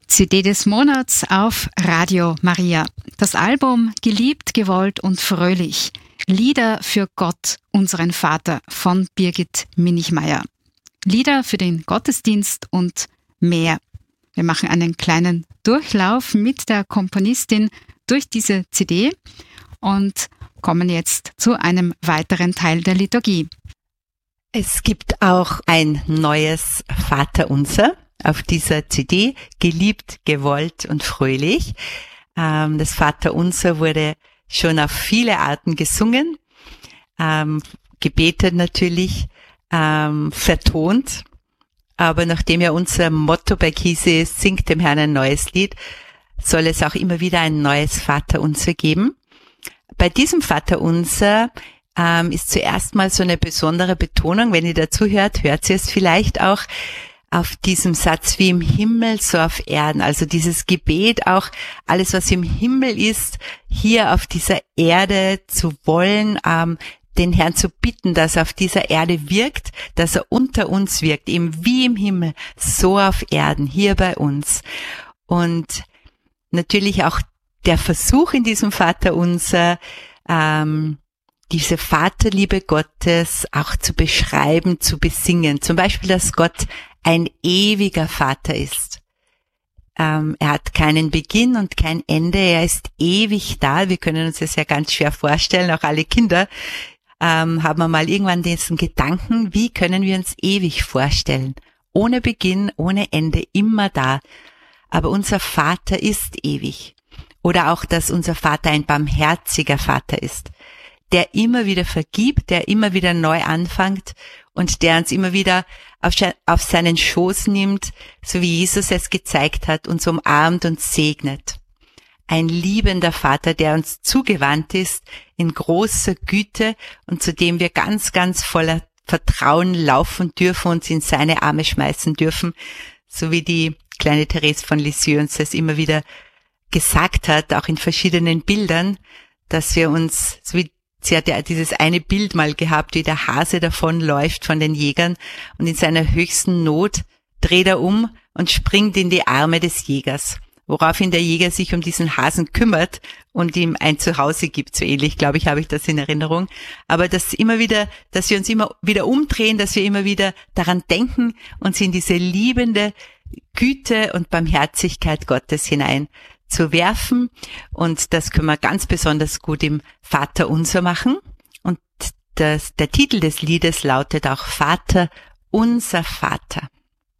CD des Monats auf Radio Maria. Das Album Geliebt, gewollt und fröhlich. Lieder für Gott, unseren Vater von Birgit Minichmayr. Lieder für den Gottesdienst und mehr. Wir machen einen kleinen Durchlauf mit der Komponistin durch diese CD und kommen jetzt zu einem weiteren Teil der Liturgie. Es gibt auch ein neues Vaterunser auf dieser CD, geliebt, gewollt und fröhlich. Das Vaterunser wurde schon auf viele Arten gesungen, gebetet natürlich, vertont. Aber nachdem ja unser Motto bei Kise ist, singt dem Herrn ein neues Lied, soll es auch immer wieder ein neues Vaterunser geben. Bei diesem Vaterunser ist zuerst mal so eine besondere Betonung, wenn ihr dazu hört ihr es vielleicht auch, auf diesem Satz wie im Himmel, so auf Erden. Also dieses Gebet auch, alles was im Himmel ist, hier auf dieser Erde zu wollen, den Herrn zu bitten, dass er auf dieser Erde wirkt, dass er unter uns wirkt, eben wie im Himmel, so auf Erden, hier bei uns. Und natürlich auch der Versuch in diesem Vaterunser, diese Vaterliebe Gottes auch zu beschreiben, zu besingen. Zum Beispiel, dass Gott ein ewiger Vater ist. Er hat keinen Beginn und kein Ende. Er ist ewig da. Wir können uns das ja ganz schwer vorstellen. Auch alle Kinder haben wir mal irgendwann diesen Gedanken, wie können wir uns ewig vorstellen? Ohne Beginn, ohne Ende, immer da. Aber unser Vater ist ewig. Oder auch, dass unser Vater ein barmherziger Vater ist, der immer wieder vergibt, der immer wieder neu anfängt und der uns immer wieder auf seinen Schoß nimmt, so wie Jesus es gezeigt hat, uns umarmt und segnet. Ein liebender Vater, der uns zugewandt ist, in großer Güte und zu dem wir ganz, ganz voller Vertrauen laufen dürfen, uns in seine Arme schmeißen dürfen, so wie die kleine Therese von Lisieux uns das immer wieder gesagt hat, auch in verschiedenen Bildern, dass wir uns, so wie sie hat ja dieses eine Bild mal gehabt, wie der Hase davonläuft von den Jägern und in seiner höchsten Not dreht er um und springt in die Arme des Jägers, woraufhin der Jäger sich um diesen Hasen kümmert und ihm ein Zuhause gibt. So ähnlich, glaube ich, habe ich das in Erinnerung. Aber dass wir uns immer wieder umdrehen, dass wir immer wieder daran denken, uns in diese liebende Güte und Barmherzigkeit Gottes hinein zu werfen, und das können wir ganz besonders gut im Vaterunser machen, und der Titel des Liedes lautet auch Vater, unser Vater.